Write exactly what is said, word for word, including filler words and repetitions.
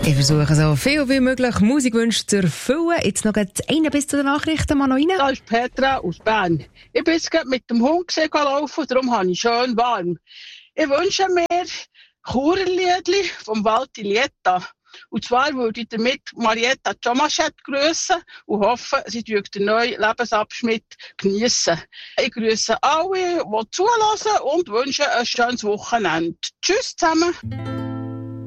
Ich versuche so viel wie möglich Musikwünsche zu erfüllen. Jetzt noch eine bis zu den Nachrichten, mal noch rein. Da ist Petra aus Bern. Ich bin jetzt gerade mit dem Hund gelaufen, darum habe ich schön warm. Ich wünsche mir Churerliedli vom Walti Lieta. Und zwar würde ich damit Marietta Tomaschett grüssen und hoffe, sie würde den neuen Lebensabschnitt geniessen. Ich grüße alle, die zuhören und wünsche ein schönes Wochenende. Tschüss zusammen.